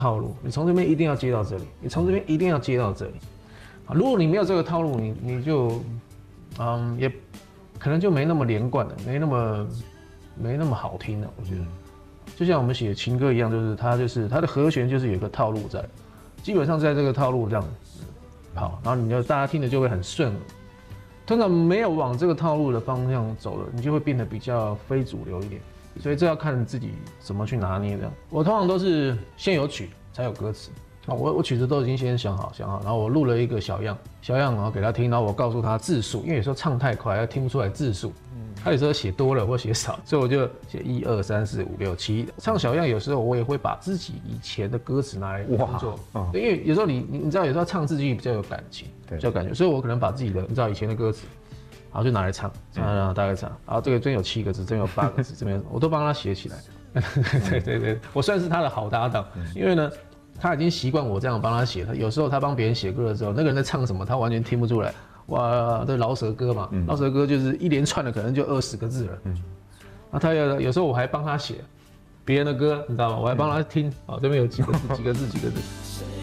套路，你从这边一定要接到这里，你从这边一定要接到这里。啊，如果你没有这个套路，你就，也可能就没那么连贯了，没那么好听了。我觉得，就像我们写情歌一样，就是它的和弦就是有一个套路在，基本上在这个套路这样跑，然后大家听的就会很顺耳。通常没有往这个套路的方向走了，你就会变得比较非主流一点。所以这要看你自己怎么去拿捏这样。我通常都是先有曲才有歌词。我曲子都已经先想好，然后我录了一个小样，然后给他听，然后我告诉他字数，因为有时候唱太快，他听不出来字数。他有时候写多了或写少，所以我就写1、2、3、4、5、6、7。唱小样有时候我也会把自己以前的歌词拿来当做，因为有时候你知道，有时候唱自己比较有感情，比较有感觉，所以我可能把自己的你知道以前的歌词。然后就拿来唱，然后大概唱，然后这个这边有7个字，这边有8个字，这边我都帮他写起来。对，我算是他的好搭档，因为呢，他已经习惯我这样帮他写。有时候他帮别人写歌的时候，那个人在唱什么，他完全听不出来。哇，这饶舌歌嘛，饶舌歌就是一连串的，可能就20个字了。那他有时候我还帮他写别人的歌，你知道吗？我还帮他听，这边有几个字。